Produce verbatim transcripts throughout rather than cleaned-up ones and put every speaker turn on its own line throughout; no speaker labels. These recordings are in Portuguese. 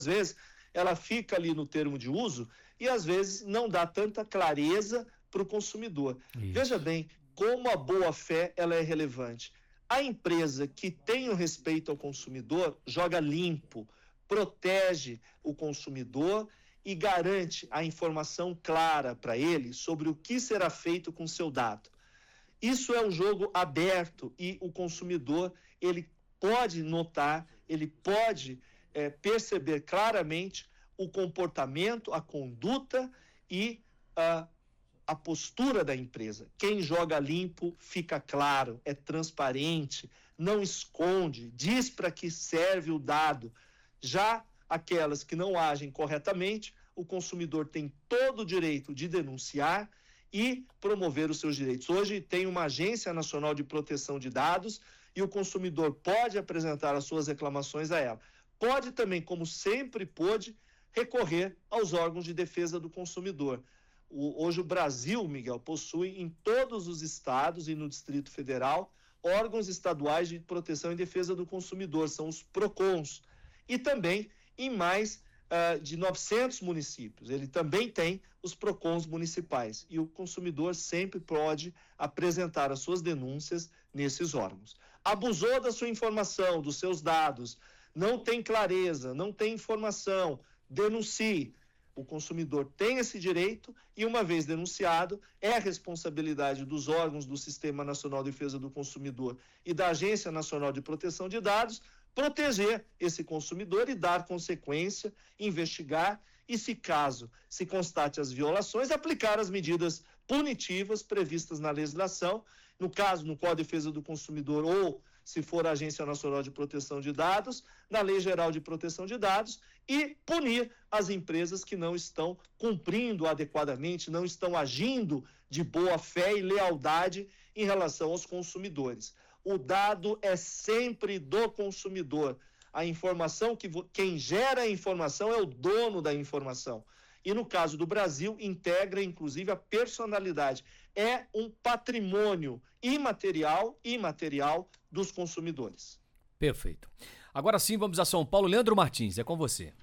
vezes ela fica ali no termo de uso e às vezes não dá tanta clareza para o consumidor. Isso. Veja bem, como a boa-fé ela é relevante. A empresa que tem o respeito ao consumidor joga limpo, protege o consumidor e garante a informação clara para ele sobre o que será feito com seu dado. Isso é um jogo aberto e o consumidor ele pode notar, ele pode é, perceber claramente o comportamento, a conduta e a, a postura da empresa. Quem joga limpo fica claro, é transparente, não esconde, diz para que serve o dado. Já aquelas que não agem corretamente, o consumidor tem todo o direito de denunciar e promover os seus direitos. Hoje tem uma Agência Nacional de Proteção de Dados e o consumidor pode apresentar as suas reclamações a ela. Pode também, como sempre pôde, recorrer aos órgãos de defesa do consumidor. O, hoje o Brasil, Miguel, possui em todos os estados e no Distrito Federal órgãos estaduais de proteção e defesa do consumidor, são os PROCONs. E também em mais uh, de novecentos municípios. Ele também tem os PROCONs municipais. E o consumidor sempre pode apresentar as suas denúncias nesses órgãos. Abusou da sua informação, dos seus dados, não tem clareza, não tem informação, denuncie. O consumidor tem esse direito e, uma vez denunciado, é a responsabilidade dos órgãos do Sistema Nacional de Defesa do Consumidor e da Agência Nacional de Proteção de Dados proteger esse consumidor e dar consequência, investigar e, se caso se constate as violações, aplicar as medidas punitivas previstas na legislação, no caso, no Código de Defesa do Consumidor ou, se for a Agência Nacional de Proteção de Dados, na Lei Geral de Proteção de Dados, e punir as empresas que não estão cumprindo adequadamente, não estão agindo de boa fé e lealdade em relação aos consumidores. O dado é sempre do consumidor. A informação, que quem gera a informação é o dono da informação. E no caso do Brasil, integra inclusive a personalidade. É um patrimônio imaterial e imaterial dos consumidores.
Perfeito. Agora sim, vamos a São Paulo. Leandro Martins, é com você.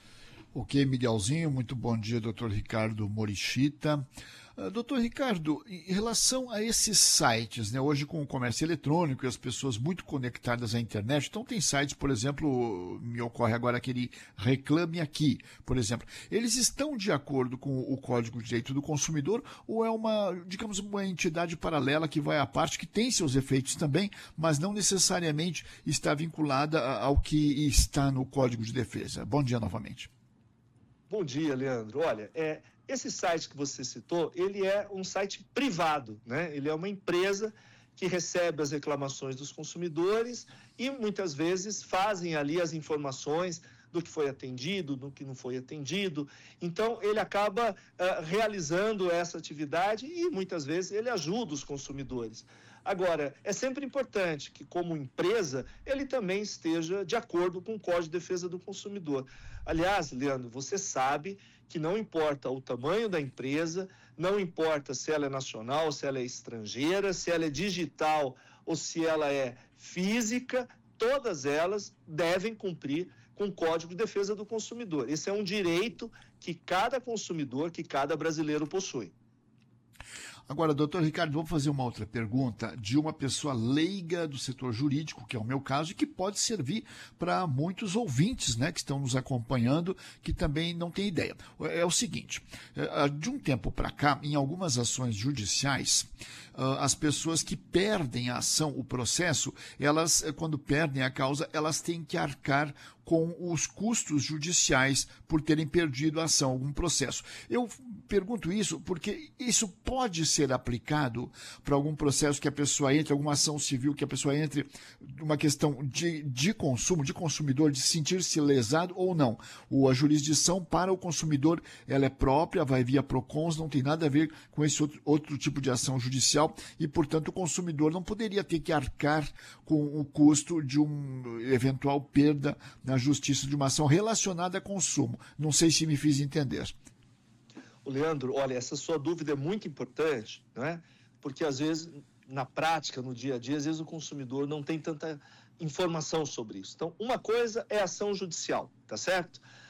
Ok, Miguelzinho, muito bom dia, doutor Ricardo Morichita. Uh, doutor Ricardo, em relação a esses sites, né, hoje com o comércio eletrônico e as pessoas muito conectadas à internet, então tem sites, por exemplo, me ocorre agora aquele Reclame Aqui, por exemplo, eles estão de acordo com o Código de Direito do Consumidor ou é uma, digamos, uma entidade paralela que vai à parte, que tem seus efeitos também, mas não necessariamente está vinculada ao que está no Código de Defesa? Bom dia novamente.
Bom dia, Leandro. Olha, é, esse site que você citou, ele é um site privado, né? Ele é uma empresa que recebe as reclamações dos consumidores e muitas vezes fazem ali as informações do que foi atendido, do que não foi atendido. Então, ele acaba uh, realizando essa atividade e muitas vezes ele ajuda os consumidores. Agora, é sempre importante que, como empresa, ele também esteja de acordo com o Código de Defesa do Consumidor. Aliás, Leandro, você sabe que não importa o tamanho da empresa, não importa se ela é nacional, se ela é estrangeira, se ela é digital ou se ela é física, todas elas devem cumprir com o Código de Defesa do Consumidor. Esse é um direito que cada consumidor, que cada brasileiro possui.
Agora, doutor Ricardo, vou fazer uma outra pergunta de uma pessoa leiga do setor jurídico, que é o meu caso, e que pode servir para muitos ouvintes, né, que estão nos acompanhando, que também não têm ideia. É o seguinte, de um tempo para cá, em algumas ações judiciais, as pessoas que perdem a ação, o processo, elas, quando perdem a causa, elas têm que arcar com os custos judiciais por terem perdido a ação, algum processo. Eu pergunto isso porque isso pode ser aplicado para algum processo que a pessoa entre, alguma ação civil que a pessoa entre, uma questão de, de consumo, de consumidor, de sentir-se lesado ou não. O, a jurisdição para o consumidor, ela é própria, vai via PROCONs, não tem nada a ver com esse outro, outro tipo de ação judicial e, portanto, o consumidor não poderia ter que arcar com o custo de uma eventual perda na justiça de uma ação relacionada a consumo. Não sei se me fiz entender.
Leandro, olha, essa sua dúvida é muito importante, né? Porque às vezes, na prática, no dia a dia, às vezes o consumidor não tem tanta informação sobre isso. Então, uma coisa é a ação judicial, tá certo?